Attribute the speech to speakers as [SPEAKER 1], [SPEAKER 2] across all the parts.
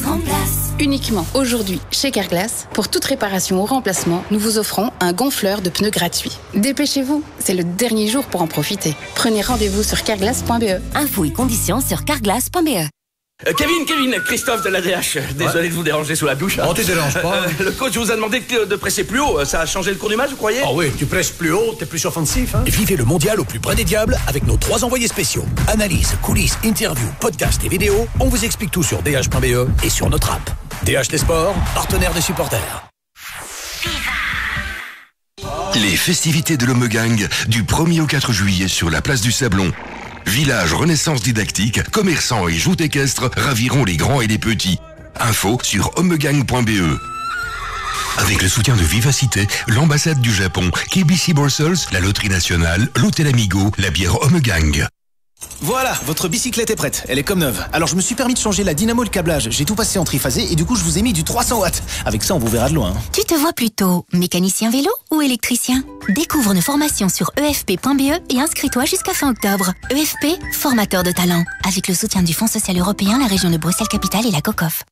[SPEAKER 1] Grande Glace.
[SPEAKER 2] Uniquement aujourd'hui, chez Carglass, pour toute réparation ou remplacement, nous vous offrons un gonfleur de pneus gratuit. Dépêchez-vous, c'est le dernier jour pour en profiter. Prenez rendez-vous sur carglass.be.
[SPEAKER 1] Infos et conditions sur carglass.be.
[SPEAKER 3] Kevin, Christophe de l'ADH. Désolé de vous déranger sous la douche.
[SPEAKER 4] Non, tu déranges pas.
[SPEAKER 3] Le coach vous a demandé de presser plus haut. Ça a changé le cours du match, vous croyez?
[SPEAKER 4] Ah oui, tu presses plus haut, t'es plus offensif. Hein.
[SPEAKER 5] Vivez le mondial au plus près des diables avec nos 3 envoyés spéciaux. Analyse, coulisses, interviews, podcasts et vidéos. On vous explique tout sur dh.be et sur notre app. DH des sports, partenaire des supporters.
[SPEAKER 6] Les festivités de l'Homegang du 1er au 4 juillet sur la place du Sablon. Village Renaissance didactique, commerçants et joutes équestres raviront les grands et les petits. Info sur homegang.be. Avec le soutien de Vivacité, l'ambassade du Japon, KBC Brussels, la Loterie Nationale, l'Hôtel Amigo, la bière Homegang.
[SPEAKER 7] Voilà, votre bicyclette est prête, elle est comme neuve. Alors je me suis permis de changer la dynamo et le câblage. J'ai tout passé en triphasé et du coup je vous ai mis du 300 watts. Avec ça on vous verra de loin.
[SPEAKER 1] Tu te vois plutôt mécanicien vélo ou électricien? Découvre nos formations sur efp.be et inscris-toi jusqu'à fin octobre. EFP, formateur de talent. Avec le soutien du Fonds social européen, la région de Bruxelles-Capitale et la COCOF.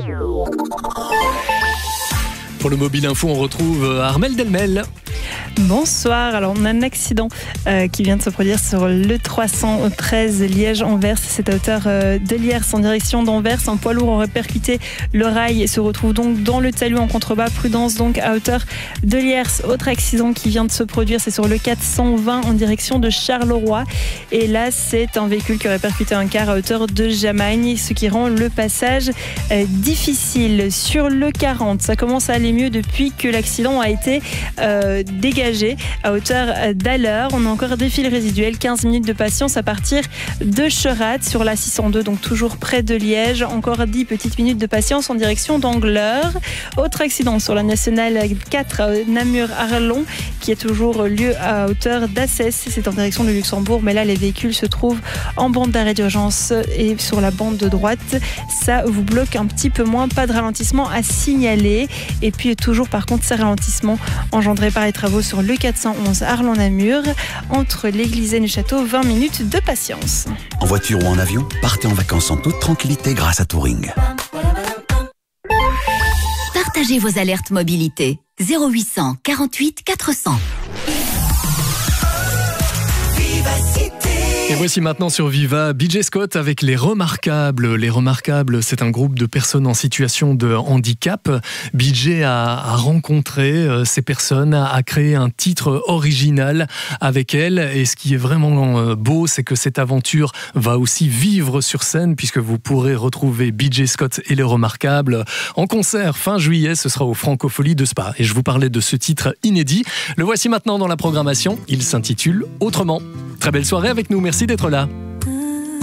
[SPEAKER 8] Pour le Mobile Info, on retrouve Armelle Delmel.
[SPEAKER 9] Bonsoir, alors on a un accident qui vient de se produire sur le 313 Liège-Anvers. C'est à hauteur de Liers en direction d'Anvers. Un poids lourd aurait percuté le rail et se retrouve donc dans le talus en contrebas. Prudence donc à hauteur de Liers. Autre accident qui vient de se produire, c'est sur le 420 en direction de Charleroi. Et là, c'est un véhicule qui aurait percuté un car à hauteur de Jamagne, ce qui rend le passage difficile. Sur le 40, ça commence à aller mieux depuis que l'accident a été dégagé à hauteur d'Aller. On a encore des fils résiduels, 15 minutes de patience à partir de Cherat sur la 602, donc toujours près de Liège. Encore 10 petites minutes de patience en direction d'Angleur. Autre accident sur la nationale 4 Namur-Arlon qui a toujours lieu à hauteur d'Assès. C'est en direction de Luxembourg, mais là les véhicules se trouvent en bande d'arrêt d'urgence et sur la bande de droite. Ça vous bloque un petit peu moins, pas de ralentissement à signaler. Et puis toujours par contre ces ralentissements engendrés par les travaux sur le 411 Arlon-Namur. Entre l'église et le château, 20 minutes de patience.
[SPEAKER 10] En voiture ou en avion, partez en vacances en toute tranquillité grâce à Touring.
[SPEAKER 1] Partagez vos alertes mobilité. 0800 48 400.
[SPEAKER 8] Et voici maintenant sur Viva, BJ Scott avec Les Remarquables. Les Remarquables, c'est un groupe de personnes en situation de handicap. BJ a rencontré ces personnes, a créé un titre original avec elles. Et ce qui est vraiment beau, c'est que cette aventure va aussi vivre sur scène, puisque vous pourrez retrouver BJ Scott et Les Remarquables en concert fin juillet. Ce sera au Francophonie de Spa. Et je vous parlais de ce titre inédit. Le voici maintenant dans la programmation. Il s'intitule Autrement. Très belle soirée avec nous, merci d'être là.